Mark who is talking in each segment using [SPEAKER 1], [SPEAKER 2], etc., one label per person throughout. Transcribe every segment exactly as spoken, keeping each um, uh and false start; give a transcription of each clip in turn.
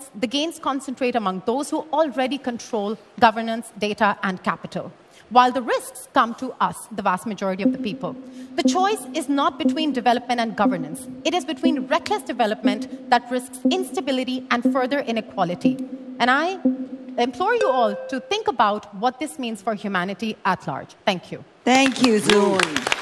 [SPEAKER 1] governance, the gains concentrate among those who already control governance, data, and capital, while the risks come to us, the vast majority of the people. The choice is not between development and governance. It is between reckless development that risks instability and further inequality. And I implore you all to think about what this means for humanity at large. Thank you.
[SPEAKER 2] Thank you, Zoon.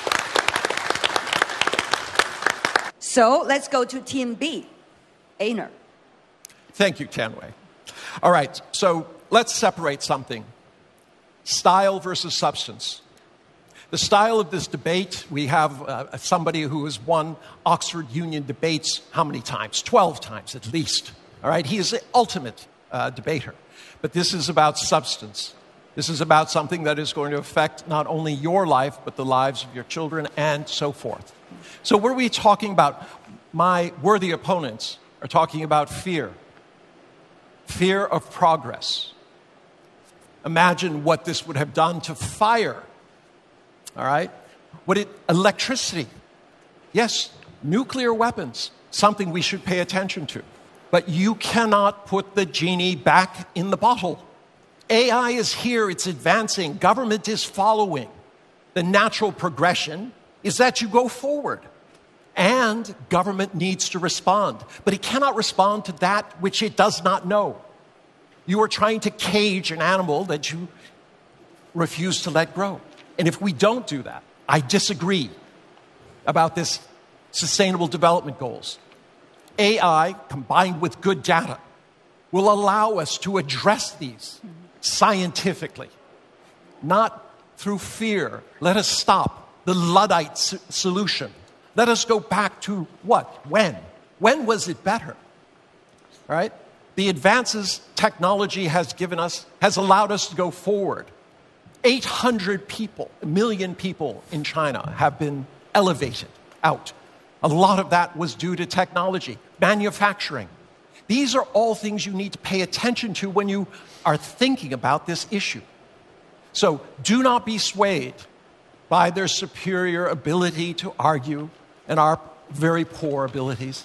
[SPEAKER 2] So let's go to Team B. Einar.
[SPEAKER 3] Thank you, Tianwei. All right, so let's separate something. Style versus substance. The style of this debate, we have uh, somebody who has won Oxford Union debates how many times? twelve times at least. All right, he is the ultimate uh, debater. But this is about substance. This is about something that is going to affect not only your life, but the lives of your children and so forth. So what are we talking about? My worthy opponents are talking about fear. Fear of progress. Imagine what this would have done to fire. All right? What it, electricity. Yes, nuclear weapons, something we should pay attention to. But you cannot put the genie back in the bottle. A I is here, it's advancing, government is following. The natural progression is that you go forward. And government needs to respond. But it cannot respond to that which it does not know. You are trying to cage an animal that you refuse to let grow. And if we don't do that, I disagree about this Sustainable Development Goals. A I, combined with good data, will allow us to address these scientifically, not through fear. Let us stop the Luddite s- solution. Let us go back to what? When? When was it better? All right? The advances technology has given us, has allowed us to go forward. eight hundred people, a million people in China have been elevated out. A lot of that was due to technology, manufacturing. These are all things you need to pay attention to when you are thinking about this issue. So do not be swayed by their superior ability to argue and our very poor abilities.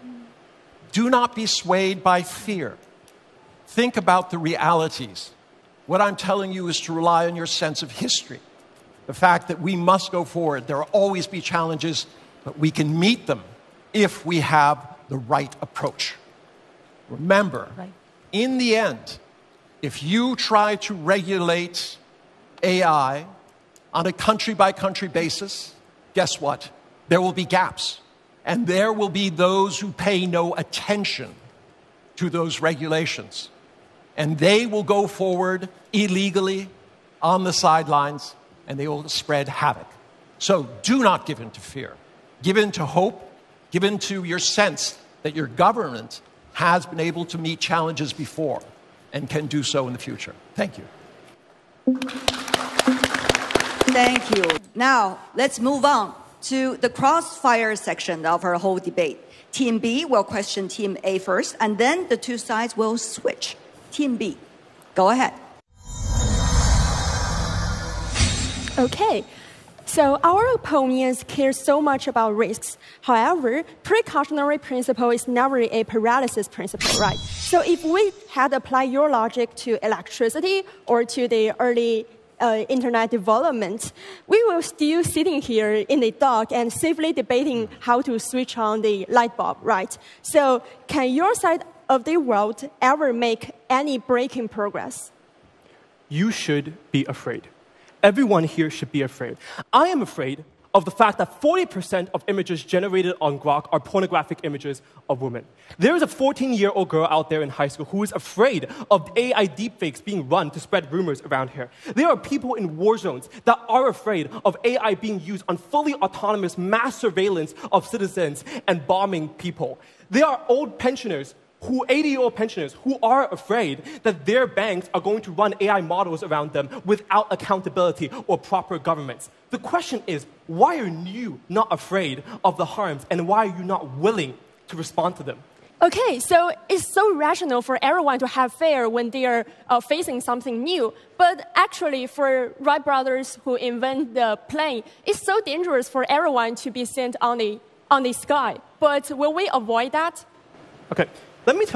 [SPEAKER 3] Do not be swayed by fear. Think about the realities. What I'm telling you is to rely on your sense of history. The fact that we must go forward. There will always be challenges, but we can meet them if we have the right approach. Remember, right. In the end, if you try to regulate A I on a country-by-country basis, guess what? There will be gaps. And there will be those who pay no attention to those regulations. And they will go forward illegally on the sidelines, and they will spread havoc. So do not give in to fear. Give in to hope. Give in to your sense that your government has been able to meet challenges before and can do so in the future. Thank you.
[SPEAKER 2] Thank you. Now, let's move on to the crossfire section of our whole debate. Team B will question Team A first, and then the two sides will switch. Team B, go ahead.
[SPEAKER 4] Okay. So our opponents care so much about risks. However, precautionary principle is never a paralysis principle, right? So if we had applied your logic to electricity or to the early uh, internet development, we will still sitting here in the dark and safely debating how to switch on the light bulb, right? So can your side of the world ever make any breaking progress?
[SPEAKER 5] You should be afraid. Everyone here should be afraid. I am afraid of the fact that forty percent of images generated on Grok are pornographic images of women. There is a fourteen-year-old girl out there in high school who is afraid of A I deepfakes being run to spread rumors around here. There are people in war zones that are afraid of A I being used on fully autonomous mass surveillance of citizens and bombing people. There are old pensioners who eighty-year-old pensioners who are afraid that their banks are going to run A I models around them without accountability or proper governance. The question is, why are you not afraid of the harms, and why are you not willing to respond to them?
[SPEAKER 4] Okay, so it's so rational for everyone to have fear when they are uh, facing something new. But actually, for Wright brothers who invent the plane, it's so dangerous for everyone to be sent on the, on the sky. But will we avoid that?
[SPEAKER 5] Okay, let me tell